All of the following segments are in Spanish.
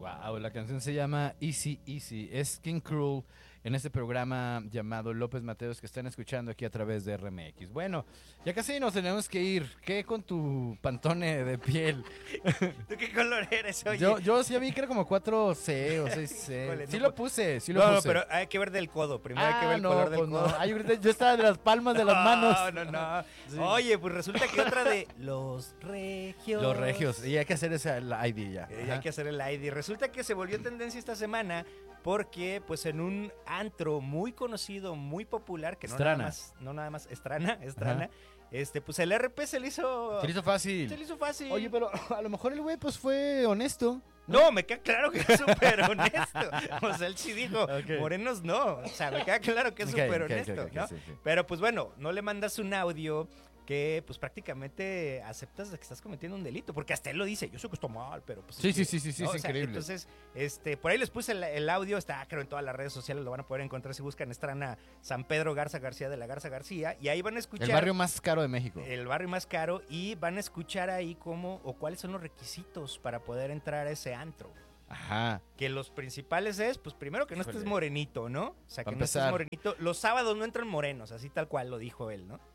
Wow, la canción se llama Easy Easy. Es King Cruel en este programa llamado López Mateos que están escuchando aquí a través de RMX. Bueno, ya casi nos tenemos que ir. ¿Qué con tu pantone de piel? ¿Tú qué color eres, oye? Yo sí vi que era como 4C o 6C. Híjole, Sí no, lo puse, sí lo No, puse. pero hay que ver del codo. Primero hay que ver el no, color del pues codo. no. Ay, ahorita yo estaba de las palmas de las manos. No. Sí. Oye, pues resulta que otra de los regios. Los regios. Y hay que hacer ese ID ya. Hay que hacer el ID. Resulta que se volvió tendencia esta semana porque, pues, en un antro muy conocido, muy popular, que no nada más Estrana, pues el RP se le hizo fácil. Se le hizo fácil. Oye, pero a lo mejor el güey pues fue honesto. No, me queda claro que es súper honesto. O sea, él sí dijo, Okay. morenos no. O sea, me queda claro que es súper honesto, ¿no? Sí. Pero pues bueno, no le mandas un audio que pues prácticamente aceptas de que estás cometiendo un delito, porque hasta él lo dice, yo sé que está mal, pero pues... Sí, ¿no? es increíble. Entonces, por ahí les puse el audio, está creo en todas las redes sociales, lo van a poder encontrar si buscan Estrana San Pedro Garza García de la Garza García, y ahí van a escuchar... El barrio más caro de México. El barrio más caro, y van a escuchar ahí cómo o cuáles son los requisitos para poder entrar a ese antro. Ajá. Que los principales es, pues primero que no estés morenito, ¿no? O sea, que no empezar. estés morenito. Los sábados no entran morenos, así tal cual lo dijo él, ¿no?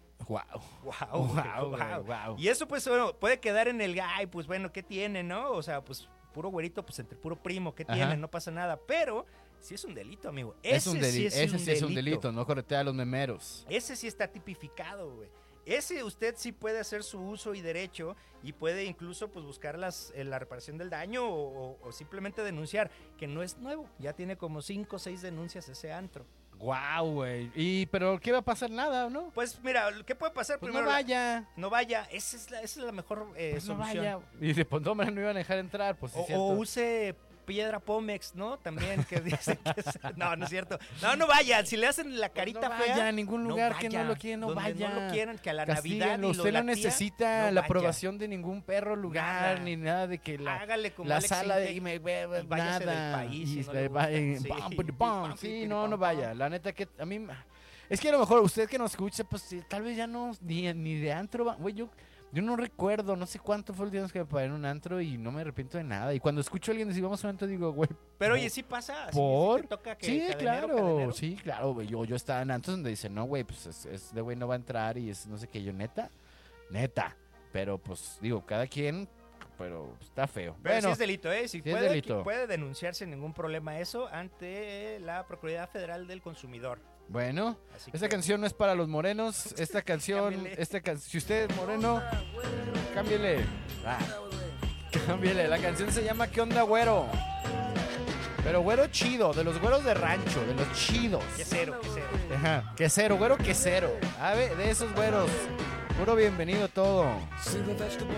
Wow. Y eso, pues, bueno, puede quedar en el, ay, pues bueno, ¿qué tiene, no? O sea, pues, puro güerito, pues, entre puro primo, ¿qué tiene? No pasa nada. Pero, sí es un delito, amigo. Ese sí es un delito, no corretea a los memeros. Ese sí está tipificado, güey. Ese usted sí puede hacer su uso y derecho y puede incluso pues buscar la reparación del daño o simplemente denunciar, que no es nuevo. Ya tiene como 5 o 6 denuncias ese antro. Guau, güey. Pero ¿qué va a pasar? Nada, ¿no? Pues mira, ¿qué puede pasar? Pues primero? No vaya. Esa es la mejor Pues solución. no vaya. Y de pronto no iban a dejar entrar, pues sí, o use piedra Pómex, ¿no? También que dicen que no es cierto. No vayan. Si le hacen la carita fea, no vaya a ningún lugar que no lo quieran, no vaya. No lo quieran, que a la Castíguenlo. Navidad usted no necesita la aprobación de ningún perro lugar, nada. ni nada de que hágale como la Alex sala de váyase nada. del país, y si no le le va gusta. sí, no vaya. La neta que a mí es que a lo mejor usted que nos escucha, pues tal vez ya no ni de antro va. Güey, yo no recuerdo, no sé cuánto fue el día que me paré en un antro y no me arrepiento de nada. Y cuando escucho a alguien decir vamos a un antro, digo, güey. Pero oye, sí pasa. ¿Por? Sí, toca que sí, cadenero. Sí, claro, güey. Yo estaba en antros donde dicen, no, güey, pues es de güey no va a entrar y es no sé qué. Yo, neta. Pero pues digo, cada quien, pero está feo. Pero bueno, sí es delito, ¿eh? Sí es delito. Puede denunciarse sin ningún problema eso ante la Procuraduría Federal del Consumidor. Bueno, esta canción no es para los morenos. Esta canción, si usted es moreno, cámbiele. Cámbiele. La canción se llama ¿Qué onda, güero? Pero güero chido, de los güeros de rancho, de los chidos. Quesero. Ajá, quesero, güero quesero. A ver, de esos güeros. Puro bienvenido todo.